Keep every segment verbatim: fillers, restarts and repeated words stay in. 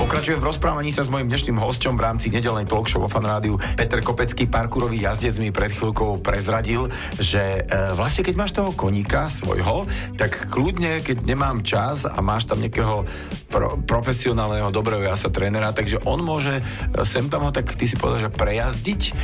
Pokračujem v rozprávaní sa s mojím dnešným hosťom v rámci nedeľnej talk show vo Fan Rádiu. Peter Kopecký, parkourový jazdec, mi pred chvíľkou prezradil, že e, vlastne keď máš toho koníka svojho, tak kľudne, keď nemám čas a máš tam nejakého pro, profesionálneho, dobrého jasa trénera, takže on môže sem tam ho, tak ty si povedal, že prejazdiť, e,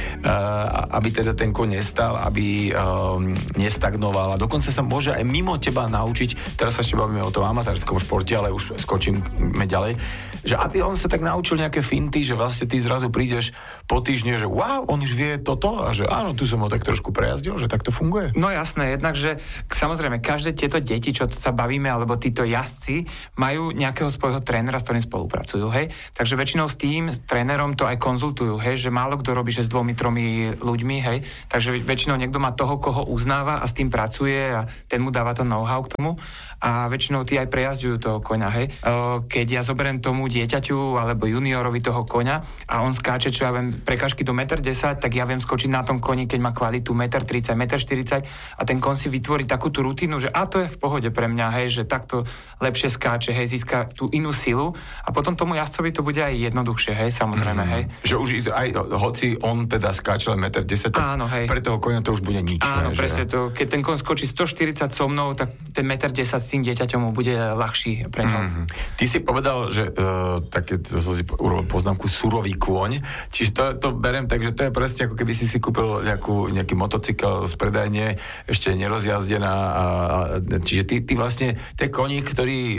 aby teda ten koň nestal, aby e, nestagnoval a dokonca sa môže aj mimo teba naučiť, teraz sa ešte bavíme o tom amatérskom športe, ale už skočíme ďalej, že aby on sa tak naučil nejaké finty, že vlastne ty zrazu prídeš po týždni, že wow, on už vie toto a že áno, tu som ho tak trošku prejazdil, že tak to funguje. No jasné, jednak, že samozrejme, každé tieto deti, čo sa bavíme, alebo títo jazdci, majú nejakého svojho trénera, s ktorým spolupracujú, hej. Takže väčšinou s tým, s trénerom to aj konzultujú, hej, že málo kto robí, že s dvomi, tromi ľuďmi, hej. Takže väčšinou niekto má toho, koho uznáva a s tým pracuje a ten mu dáva to know-how k tomu a väčšinou tí aj prejazďujú toho koňa, hej. Keď ja zoberiem tomu dieťaťu alebo juniorovi toho koňa a on skáče, čo ja viem, prekažky do jeden desať metra, tak ja viem skočiť na tom koni, keď má kvalitu jeden tridsať, jeden štyridsať a ten kon si vytvorí takú tú rutínu, že a to je v pohode pre mňa, hej, že takto lepšie skáče, hej, získa tú inú silu a potom tomu jazdcovi to bude aj jednoduchšie, hej, samozrejme, hej. Že už aj, hoci on teda skáče len jeden desať metra, áno, hej. Pre toho koňa to už bude nič. Áno, hej, presne že... to. Keď ten kon skočí stoštyridsať so mnou, tak ten jeden desať s tým dieťaťom mu bude ľahší pre ňo. Mm-hmm. Ty si povedal, že uh, také, to som si urobil poznámku, surový kôň, čiže to, to beriem tak, že to je presne ako keby si si kúpil nejakú, nejaký motocykel z predajne, ešte nerozjazdená, a, a, čiže ty, ty vlastne, ten koník, ktorý uh,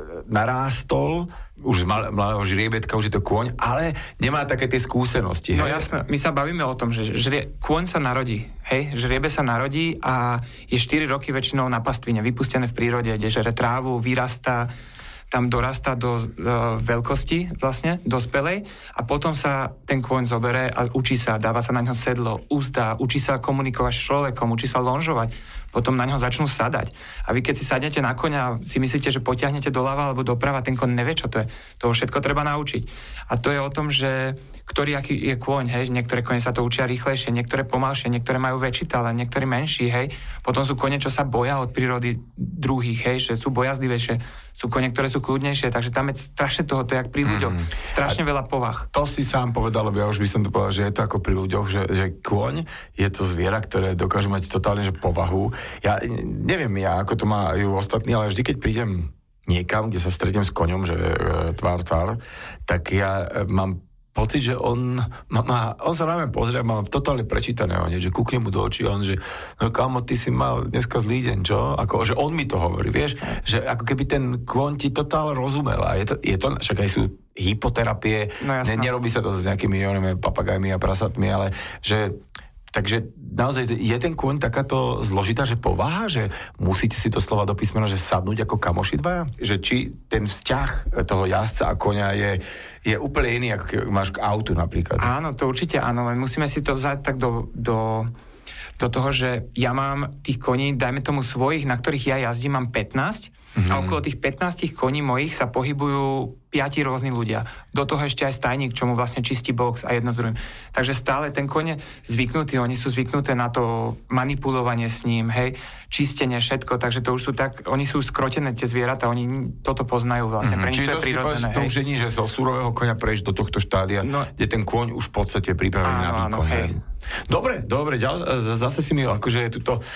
narástol, už z mal, malého žriebetka, už je to kôň, ale nemá také tie skúsenosti. No hej? jasné, my sa bavíme o tom, že žrie, kôň sa narodí, hej, žriebe sa narodí a je štyri roky väčšinou na pastvine, vypustené v prírode, kde žere trávu, vyrastá, tam dorastá do uh, veľkosti vlastne, dospelej a potom sa ten kôň zobere a učí sa, dáva sa na ňo sedlo, úzda, učí sa komunikovať s človekom, učí sa lonžovať, potom na ňo začnú sadať. A vy keď si sadnete na koňa a si myslíte, že potiahnete doľava alebo doprava, ten koň nevie, čo to je. Toho všetko treba naučiť. A to je o tom, že ktorý aký je kôň, hej, niektoré kone sa to učia rýchlejšie, niektoré pomalšie, niektoré majú väčší talent, niektorí menší, hej. Potom sú kone, čo sa boja od prírody druhých, hej, že sú bojazlivejšie, sú kone, ktoré sú kľudnejšie, takže tam je strašne toho, to je jak pri ľuďoch. Mm-hmm. Strašne a veľa povah. To si sám povedal, lebo ja už by som to povedal, že je to ako pri ľuďoch, že, že kôň je to zviera, ktoré dokáže mať totálne že povahu. Ja neviem ja, ako to majú ostatní, ale vždy, keď prídem niekam, kde sa stretnem s koňom, že e, tvár, tvár, tak ja e, mám pocit, že on má, má, on sa na mňa pozrie a má totálne prečítaného, nie? Že kúkne mu do očí a on, že no kámo, ty si mal dneska zlý deň, čo? Ako, že on mi to hovorí, vieš? Že ako keby ten kôň ti totálne rozumel a je to, je to však aj sú hypoterapie, no, ne, nerobí sa to s nejakými onými papagajmi a prasatmi, ale že takže naozaj je ten kôň takáto zložitá, že povaha, že musíte si to slova do písmena, že sadnúť ako kamoši dvaja? Že či ten vzťah toho jazdca a koňa je, je úplne iný, ako keď máš k autu napríklad. Áno, to určite áno, len musíme si to vzať tak do, do, do toho, že ja mám tých koní, dajme tomu svojich, na ktorých ja jazdím, mám pätnásť mm-hmm. a okolo tých pätnásť koní mojich sa pohybujú piati rôzni ľudia. Do toho ešte aj stajník, čo mu vlastne čistí box a jedno z druhým. Takže stále ten koň je zvyknutý, oni sú zvyknuté na to manipulovanie s ním, hej, čistenie, všetko, takže to už sú tak, oni sú skrotené tie zvieratá, oni toto poznajú vlastne, mm-hmm. pre nich to je prirodzené. Čiže to už nie, že zo surového koňa prejsť do tohto štádia, no, kde ten kôň už v podstate pripravený na výkon. Áno, hej. Dobre, dobre, ďal, zase si mi akože tuto uh,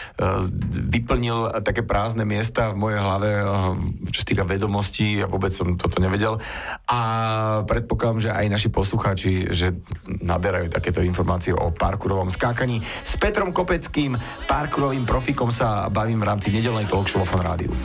vyplnil také prázdne miesta v mojej hlave, uh, čo sa týka vedomostí, ja vôbec som toto nevedel. A predpokladám, že aj naši poslucháči, že naberajú takéto informácie o parkourovom skákaní. S Petrom Kopeckým, parkourovým profikom, sa bavím v rámci nedeľnej talk show vo Fan Rádiu.